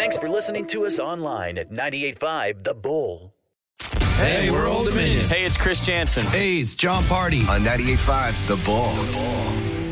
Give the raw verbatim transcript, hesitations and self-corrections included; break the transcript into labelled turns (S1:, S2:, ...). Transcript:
S1: Thanks for listening to us online at ninety-eight point five The Bull.
S2: Hey, we're Old Dominion.
S3: Hey, it's Chris Jansen.
S4: Hey, it's John Party
S5: on ninety-eight point five The Bull.
S4: The Bull.